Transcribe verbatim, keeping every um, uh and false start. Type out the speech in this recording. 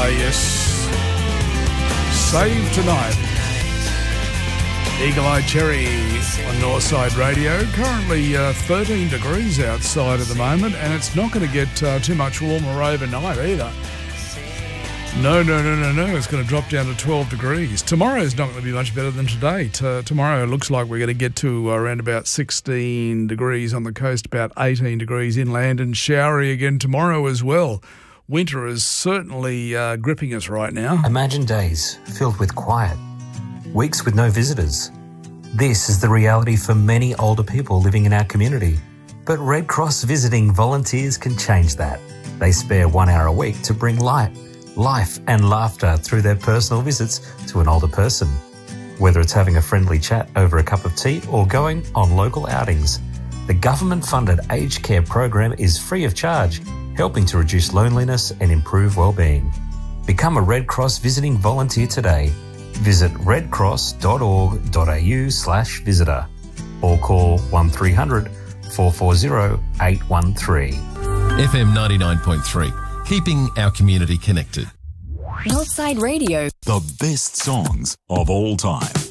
Ah, yes. Save Tonight. Eagle Eye Cherry on Northside Radio. Currently uh, thirteen degrees outside at the moment, and it's not going to get uh, too much warmer overnight either. No, no, no, no, no. It's going to drop down to twelve degrees. Tomorrow's not going to be much better than today. T- tomorrow it looks like we're going to get to around about sixteen degrees on the coast, about eighteen degrees inland, and showery again tomorrow as well. Winter is certainly uh, gripping us right now. Imagine days filled with quiet, weeks with no visitors. This is the reality for many older people living in our community. But Red Cross visiting volunteers can change that. They spare one hour a week to bring light, life and laughter through their personal visits to an older person. Whether it's having a friendly chat over a cup of tea or going on local outings, the government-funded aged care program is free of charge, helping to reduce loneliness and improve well-being. Become a Red Cross visiting volunteer today. Visit redcross.org.au slash visitor or call one three hundred, four four zero, eight one three. F M ninety-nine point three, keeping our community connected. Northside Radio. The best songs of all time.